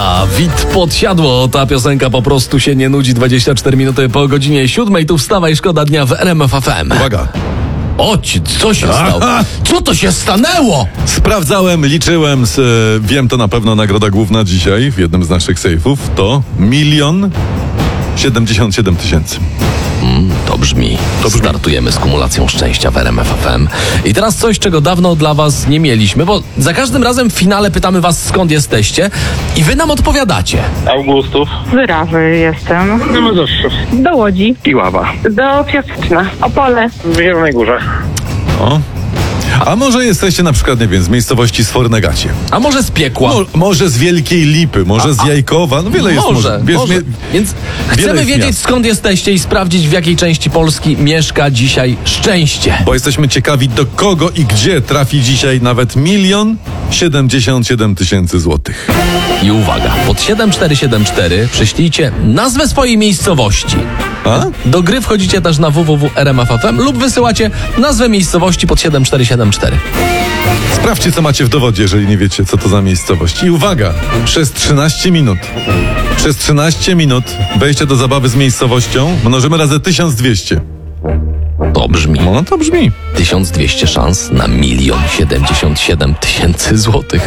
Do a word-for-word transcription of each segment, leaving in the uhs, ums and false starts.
Dawid Podsiadło. Ta piosenka po prostu się nie nudzi. dwadzieścia cztery minuty po godzinie siódmej. Tu wstawaj, szkoda dnia w R M F F M. Uwaga. Oci, co się stało? Co to się stanęło? Sprawdzałem, liczyłem, z, e, wiem to na pewno nagroda główna dzisiaj w jednym z naszych sejfów to milion siedemdziesiąt siedem tysięcy. Mm, to brzmi. To brzmi. Startujemy z kumulacją szczęścia w R M F F M. I teraz coś, czego dawno dla was nie mieliśmy, bo za każdym razem w finale pytamy was, skąd jesteście i wy nam odpowiadacie. Augustów. Z Rawy jestem. No Mazowszów. Do Łodzi. Piława. Do Piaseczna. Opole. W Zielonej Górze. O. A może jesteście na przykład, nie wiem, z miejscowości Sfornegacie? A może z piekła? Mo, może z Wielkiej Lipy, może A, z a, Jajkowa, no wiele jest może, może. Wiesz, może. mie- Więc chcemy jest wiedzieć, miast. skąd jesteście i sprawdzić, w jakiej części Polski mieszka dzisiaj szczęście. Bo jesteśmy ciekawi, do kogo i gdzie trafi dzisiaj nawet milion siedemdziesiąt siedem tysięcy złotych. I uwaga, pod siedem cztery siedem cztery przyślijcie nazwę swojej miejscowości. A? Do gry wchodzicie też na w w w kropka r m f f m lub wysyłacie nazwę miejscowości pod siedem cztery siedem cztery. Sprawdźcie, co macie w dowodzie, jeżeli nie wiecie, co to za miejscowość. I uwaga, przez trzynaście minut, przez trzynaście minut wejście do zabawy z miejscowością mnożymy razy tysiąc dwieście. To brzmi. No to brzmi. tysiąc dwieście szans na milion siedemdziesiąt siedem tysięcy złotych.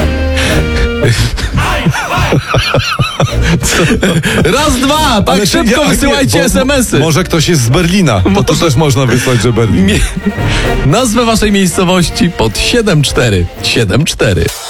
Raz, dwa, tak Ale szybko ja- wysyłajcie nie, bo- es em esy. Może ktoś jest z Berlina, to, to Może- też można wysłać, że Berlin. Nazwę waszej miejscowości pod siedem cztery siedem cztery.